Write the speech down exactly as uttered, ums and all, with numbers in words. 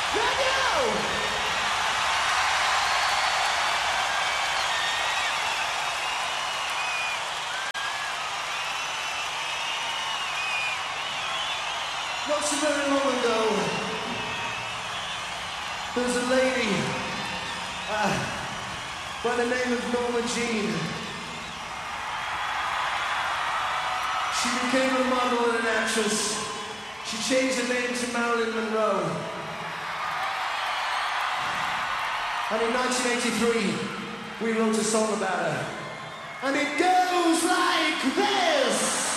Thank you! Not so very long ago, there was a lady uh, by the name of Norma Jean. She became a model and an actress. She changed her name to Marilyn Monroe. And in nineteen eighty-three, we wrote a song about her. And it goes like this!